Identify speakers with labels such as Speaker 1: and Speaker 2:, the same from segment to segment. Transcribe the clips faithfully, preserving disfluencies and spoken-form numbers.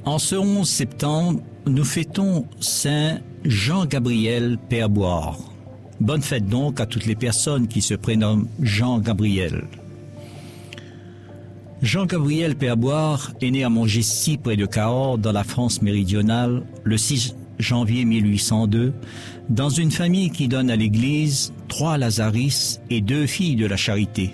Speaker 1: En ce onze septembre, nous fêtons Saint Jean-Gabriel Père-Boire. Bonne fête donc à toutes les personnes qui se prénomment Jean-Gabriel. Jean-Gabriel Père-Boire est né à Montgesty, près de Cahors, dans la France méridionale, le six janvier mille huit cent deux, dans une famille qui donne à l'Église trois Lazaris et deux filles de la charité.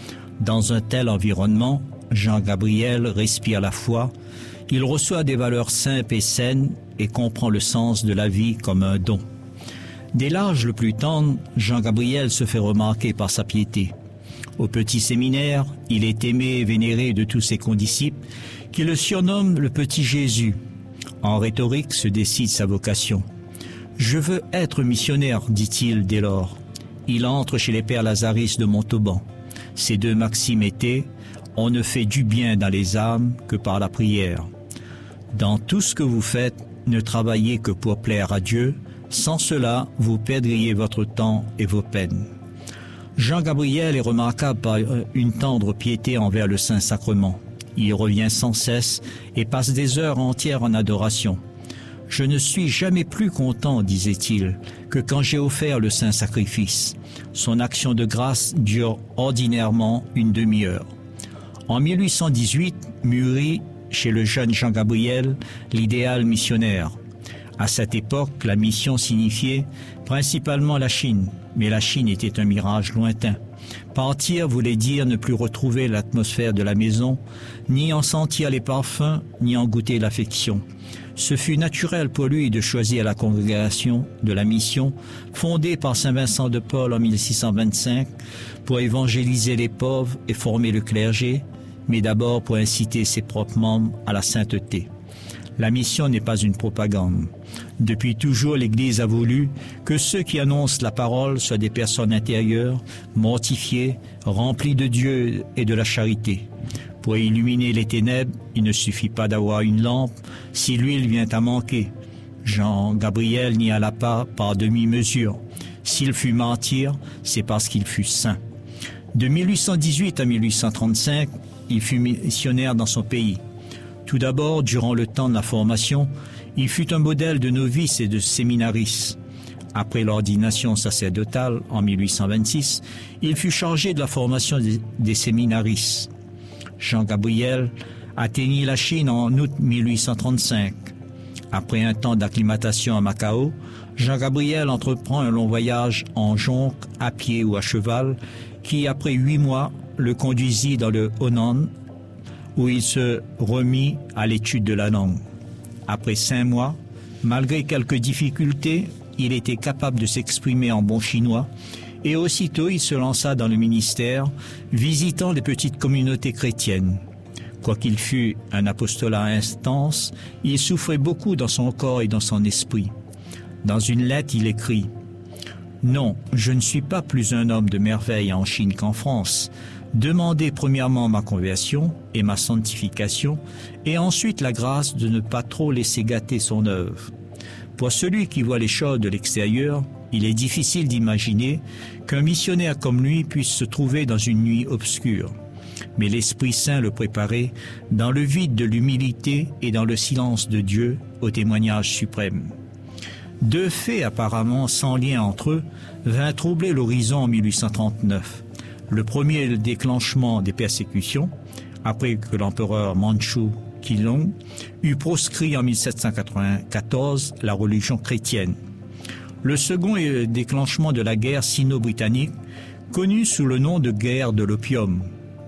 Speaker 1: Dans un tel environnement, Jean-Gabriel respire la foi, il reçoit des valeurs simples et saines et comprend le sens de la vie comme un don. Dès l'âge le plus tendre, Jean-Gabriel se fait remarquer par sa piété. Au petit séminaire, il est aimé et vénéré de tous ses condisciples qui le surnomment le petit Jésus. En rhétorique se décide sa vocation. « Je veux être missionnaire », dit-il dès lors. Il entre chez les pères Lazaris de Montauban. Ces deux maximes étaient « On ne fait du bien dans les âmes que par la prière ». Dans tout ce que vous faites, ne travaillez que pour plaire à Dieu. Sans cela, vous perdriez votre temps et vos peines. Jean-Gabriel est remarquable par une tendre piété envers le Saint-Sacrement. Il revient sans cesse et passe des heures entières en adoration. « Je ne suis jamais plus content, disait-il, que quand j'ai offert le saint sacrifice. Son action de grâce dure ordinairement une demi-heure. » En mille huit cent dix-huit, mûrit chez le jeune Jean-Gabriel l'idéal missionnaire. À cette époque, la mission signifiait principalement la Chine, mais la Chine était un mirage lointain. Partir voulait dire ne plus retrouver l'atmosphère de la maison, ni en sentir les parfums, ni en goûter l'affection. Ce fut naturel pour lui de choisir la congrégation de la mission, fondée par saint Vincent de Paul en mille six cent vingt-cinq, pour évangéliser les pauvres et former le clergé, mais d'abord pour inciter ses propres membres à la sainteté. La mission n'est pas une propagande. Depuis toujours, l'Église a voulu que ceux qui annoncent la parole soient des personnes intérieures, mortifiées, remplies de Dieu et de la charité. Pour illuminer les ténèbres, il ne suffit pas d'avoir une lampe si l'huile vient à manquer. Jean-Gabriel n'y alla pas par demi-mesure. S'il fut martyr, c'est parce qu'il fut saint. De mille huit cent dix-huit à mille huit cent trente-cinq, il fut missionnaire dans son pays. Tout d'abord, durant le temps de la formation, il fut un modèle de novice et de séminaristes. Après l'ordination sacerdotale en mille huit cent vingt-six, il fut chargé de la formation des, des séminaristes. Jean-Gabriel atteignit la Chine en août mille huit cent trente-cinq. Après un temps d'acclimatation à Macao, Jean-Gabriel entreprend un long voyage en jonque, à pied ou à cheval, qui, après huit mois, le conduisit dans le Honan, où il se remit à l'étude de la langue. Après cinq mois, malgré quelques difficultés, il était capable de s'exprimer en bon chinois et aussitôt il se lança dans le ministère, visitant les petites communautés chrétiennes. Quoiqu'il fût un apostolat intense, il souffrait beaucoup dans son corps et dans son esprit. Dans une lettre, il écrit « Non, je ne suis pas plus un homme de merveille en Chine qu'en France. Demandez premièrement ma conversion et ma sanctification, et ensuite la grâce de ne pas trop laisser gâter son œuvre. Pour celui qui voit les choses de l'extérieur, il est difficile d'imaginer qu'un missionnaire comme lui puisse se trouver dans une nuit obscure. Mais l'Esprit Saint le préparait dans le vide de l'humilité et dans le silence de Dieu au témoignage suprême. » Deux faits apparemment sans lien entre eux vinrent troubler l'horizon en mille huit cent trente-neuf. Le premier est le déclenchement des persécutions, après que l'empereur mandchou Qilong eut proscrit en mille sept cent quatre-vingt-quatorze la religion chrétienne. Le second est le déclenchement de la guerre sino-britannique, connue sous le nom de guerre de l'opium.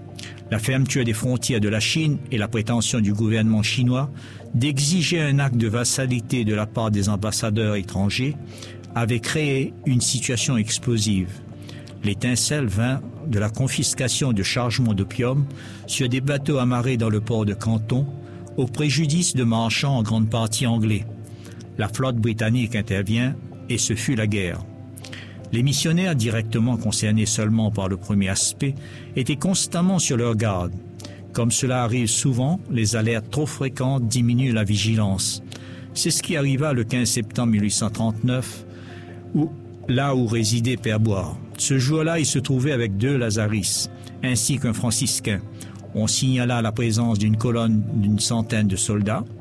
Speaker 1: La fermeture des frontières de la Chine et la prétention du gouvernement chinois d'exiger un acte de vassalité de la part des ambassadeurs étrangers avaient créé une situation explosive. L'étincelle vint de la confiscation de chargements d'opium sur des bateaux amarrés dans le port de Canton, au préjudice de marchands en grande partie anglais. La flotte britannique intervient et ce fut la guerre. Les missionnaires directement concernés seulement par le premier aspect étaient constamment sur leur garde. Comme cela arrive souvent, les alertes trop fréquentes diminuent la vigilance. C'est ce qui arriva le quinze septembre mille huit cent trente-neuf, où, là où résidait Père-Boire. Ce jour-là, il se trouvait avec deux Lazaris, ainsi qu'un franciscain. On signala la présence d'une colonne d'une centaine de soldats.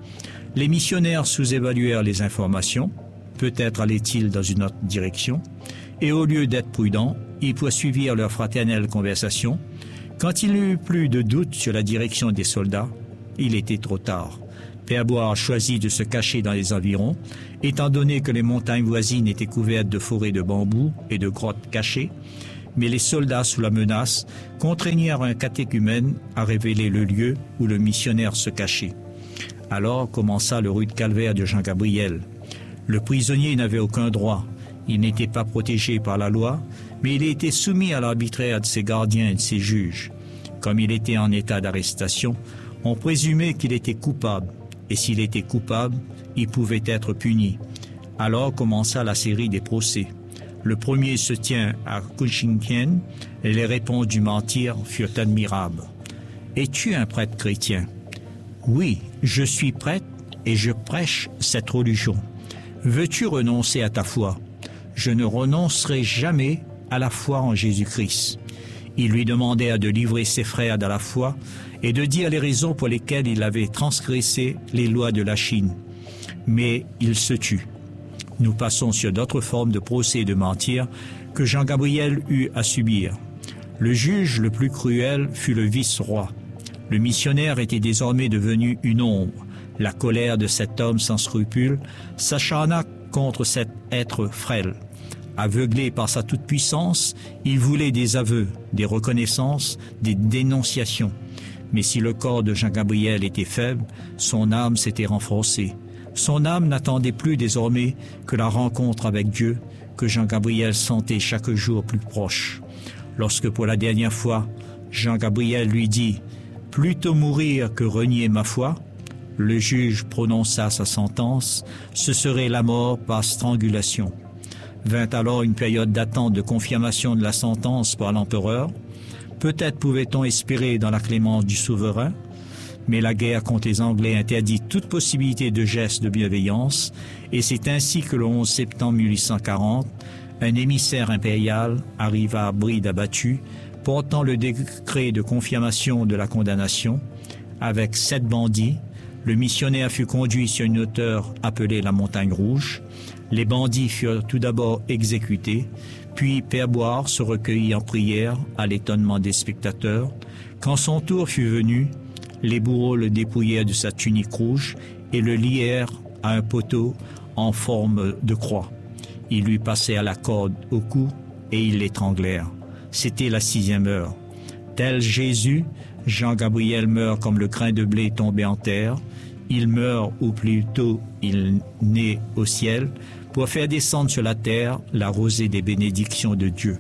Speaker 1: Les missionnaires sous-évaluèrent les informations, peut-être allaient-ils dans une autre direction, et au lieu d'être prudents, ils poursuivirent leur fraternelle conversation. Quand il n'y eut plus de doute sur la direction des soldats, il était trop tard. Père Boire choisit de se cacher dans les environs, étant donné que les montagnes voisines étaient couvertes de forêts de bambous et de grottes cachées, mais les soldats, sous la menace, contraignirent un catéchumène à révéler le lieu où le missionnaire se cachait. Alors commença le rude calvaire de Jean Gabriel. Le prisonnier n'avait aucun droit. Il n'était pas protégé par la loi, mais il était soumis à l'arbitraire de ses gardiens et de ses juges. Comme il était en état d'arrestation, on présumait qu'il était coupable, et s'il était coupable, il pouvait être puni. Alors commença la série des procès. Le premier se tient à Kuchinkien, et les réponses du mentir furent admirables. « Es-tu un prêtre chrétien ?»« Oui, je suis prêtre et je prêche cette religion. Veux-tu renoncer à ta foi ? Je ne renoncerai jamais à la foi en Jésus-Christ. » Ils lui demandèrent de livrer ses frères dans la foi et de dire les raisons pour lesquelles il avait transgressé les lois de la Chine. Mais il se tut. Nous passons sur d'autres formes de procès et de mentir que Jean Gabriel eut à subir. Le juge le plus cruel fut le vice-roi. Le missionnaire était désormais devenu une ombre. La colère de cet homme sans scrupules s'acharna contre cet être frêle. Aveuglé par sa toute-puissance, il voulait des aveux, des reconnaissances, des dénonciations. Mais si le corps de Jean Gabriel était faible, son âme s'était renforcée. Son âme n'attendait plus désormais que la rencontre avec Dieu, que Jean Gabriel sentait chaque jour plus proche. Lorsque pour la dernière fois, Jean Gabriel lui dit « Plutôt mourir que renier ma foi », le juge prononça sa sentence, ce serait la mort par strangulation. Vint alors une période d'attente de confirmation de la sentence par l'empereur. Peut-être pouvait-on espérer dans la clémence du souverain, mais la guerre contre les Anglais interdit toute possibilité de geste de bienveillance, et c'est ainsi que le onze septembre mille huit cent quarante, un émissaire impérial arriva à bride abattue, portant le décret de confirmation de la condamnation. Avec sept bandits, le missionnaire fut conduit sur une hauteur appelée la Montagne Rouge. Les bandits furent tout d'abord exécutés, puis Père Boire se recueillit en prière à l'étonnement des spectateurs. Quand son tour fut venu, les bourreaux le dépouillèrent de sa tunique rouge et le lièrent à un poteau en forme de croix. Ils lui passèrent la corde au cou et ils l'étranglèrent. C'était la sixième heure. Tel Jésus, Jean Gabriel meurt comme le grain de blé tombé en terre. Il meurt, ou plutôt il naît au ciel, pour faire descendre sur la terre la rosée des bénédictions de Dieu.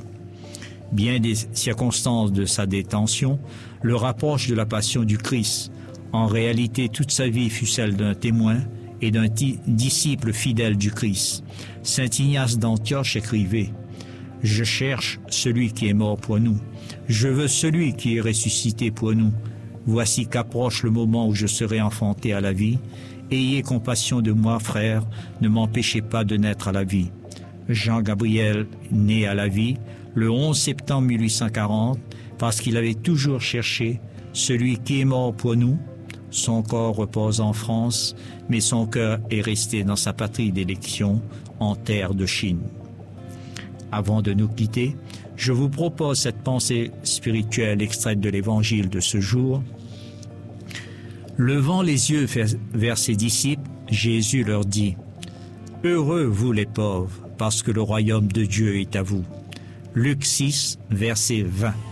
Speaker 1: Bien des circonstances de sa détention le rapprochent de la passion du Christ. En réalité, toute sa vie fut celle d'un témoin et d'un disciple fidèle du Christ. Saint Ignace d'Antioche écrivait « Je cherche celui qui est mort pour nous. Je veux celui qui est ressuscité pour nous. Voici qu'approche le moment où je serai enfanté à la vie. Ayez compassion de moi, frères, ne m'empêchez pas de naître à la vie. » Jean Gabriel, né à la vie, le onze septembre mille huit cent quarante, parce qu'il avait toujours cherché celui qui est mort pour nous. Son corps repose en France, mais son cœur est resté dans sa patrie d'élection, en terre de Chine. Avant de nous quitter, je vous propose cette pensée spirituelle extraite de l'Évangile de ce jour. Levant les yeux vers ses disciples, Jésus leur dit « Heureux vous les pauvres, parce que le royaume de Dieu est à vous. » Luc six, verset vingt.